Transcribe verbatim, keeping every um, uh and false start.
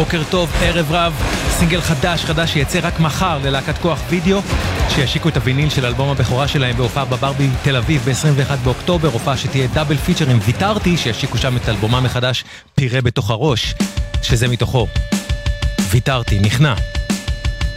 בוקר טוב, ערב רב, סינגל חדש חדש שיצא רק מחר ללהקת כוח וידאו, שישיקו את הוויניל של אלבום הבכורה שלהם בהופעה בברבי תל אביב ב-עשרים ואחד באוקטובר, הופעה שתהיה דאבל פיצ'ר עם ויתרתי, שישיקו שם את אלבומם מחדש פירה בתוך הראש, שזה מתוכו. ויתרתי, נכנע.